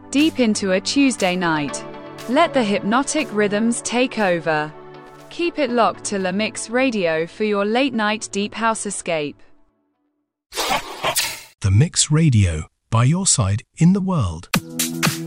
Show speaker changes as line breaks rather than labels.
deep into a Tuesday night. Let the hypnotic rhythms take over. Keep it locked to La Mix Radio for your late-night deep house escape.
The Mix Radio, by your side in the world.